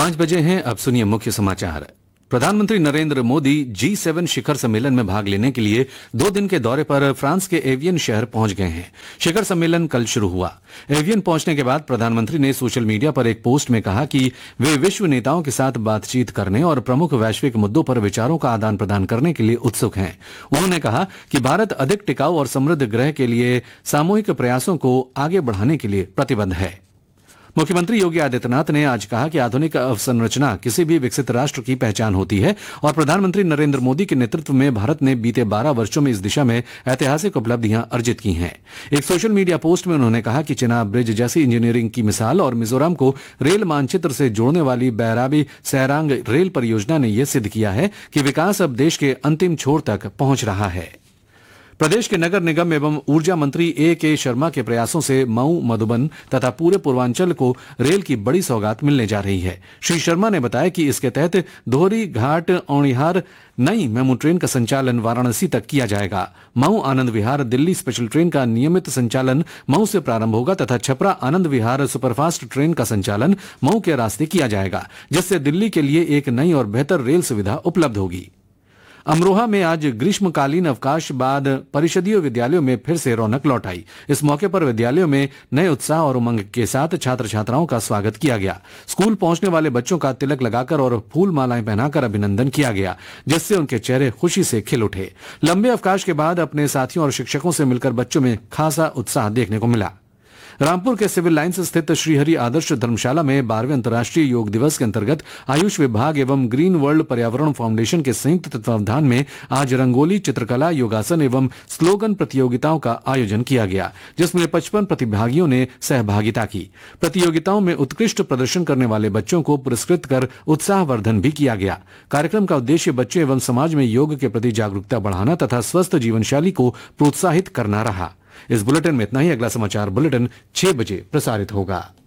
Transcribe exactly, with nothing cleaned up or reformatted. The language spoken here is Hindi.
पांच बजे हैं, अब सुनिए मुख्य समाचार। प्रधानमंत्री नरेंद्र मोदी जी सेवन शिखर सम्मेलन में भाग लेने के लिए दो दिन के दौरे पर फ्रांस के एवियन शहर पहुंच गए हैं। शिखर सम्मेलन कल शुरू हुआ। एवियन पहुंचने के बाद प्रधानमंत्री ने सोशल मीडिया पर एक पोस्ट में कहा कि वे विश्व नेताओं के साथ बातचीत करने और प्रमुख वैश्विक मुद्दों पर विचारों का आदान प्रदान करने के लिए उत्सुक हैं। उन्होंने कहा कि भारत अधिक टिकाऊ और समृद्ध ग्रह के लिए सामूहिक प्रयासों को आगे बढ़ाने के लिए प्रतिबद्ध है। मुख्यमंत्री योगी आदित्यनाथ ने आज कहा कि आधुनिक अवसंरचना किसी भी विकसित राष्ट्र की पहचान होती है और प्रधानमंत्री नरेंद्र मोदी के नेतृत्व में भारत ने बीते बारह वर्षों में इस दिशा में ऐतिहासिक उपलब्धियां अर्जित की हैं। एक सोशल मीडिया पोस्ट में उन्होंने कहा कि चिनाब ब्रिज जैसी इंजीनियरिंग की मिसाल और मिजोरम को रेल मानचित्र से जोड़ने वाली बैराबी सैरांग रेल परियोजना ने यह सिद्ध किया है कि विकास अब देश के अंतिम छोर तक पहुंच रहा है। प्रदेश के नगर निगम एवं ऊर्जा मंत्री ए के शर्मा के प्रयासों से मऊ, मधुबन तथा पूरे पूर्वांचल को रेल की बड़ी सौगात मिलने जा रही है। श्री शर्मा ने बताया कि इसके तहत दोहरी घाट औणिहार नई मेमू ट्रेन का संचालन वाराणसी तक किया जाएगा। मऊ आनंद विहार दिल्ली स्पेशल ट्रेन का नियमित संचालन मऊ से प्रारंभ होगा तथा छपरा आनंद विहार सुपरफास्ट ट्रेन का संचालन मऊ के रास्ते किया जाएगा, जिससे दिल्ली के लिए एक नई और बेहतर रेल सुविधा उपलब्ध होगी। अमरोहा में आज ग्रीष्मकालीन अवकाश बाद परिषदीय विद्यालयों में फिर से रौनक लौट आई। इस मौके पर विद्यालयों में नए उत्साह और उमंग के साथ छात्र छात्राओं का स्वागत किया गया। स्कूल पहुंचने वाले बच्चों का तिलक लगाकर और फूल मालाएं पहनाकर अभिनंदन किया गया, जिससे उनके चेहरे खुशी से खिल उठे। लंबे अवकाश के बाद अपने साथियों और शिक्षकों से मिलकर बच्चों में खासा उत्साह देखने को मिला। रामपुर के सिविल लाइंस स्थित श्रीहरि आदर्श धर्मशाला में बारहवें अंतर्राष्ट्रीय योग दिवस के अंतर्गत आयुष विभाग एवं ग्रीन वर्ल्ड पर्यावरण फाउंडेशन के संयुक्त तत्वावधान में आज रंगोली, चित्रकला, योगासन एवं स्लोगन प्रतियोगिताओं का आयोजन किया गया, जिसमें पचपन प्रतिभागियों ने सहभागिता की। प्रतियोगिताओं में उत्कृष्ट प्रदर्शन करने वाले बच्चों को पुरस्कृत कर उत्साहवर्धन भी किया गया। कार्यक्रम का उद्देश्य बच्चों एवं समाज में योग के प्रति जागरूकता बढ़ाना तथा स्वस्थ जीवन शैली को प्रोत्साहित करना रहा। इस बुलेटिन में इतना ही। अगला समाचार बुलेटिन छह बजे प्रसारित होगा।